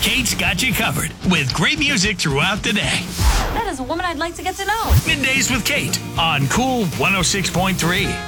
Kate's got you covered with great music throughout the day. That is a woman I'd like to get to know. Middays with Kate on Cool 106.3.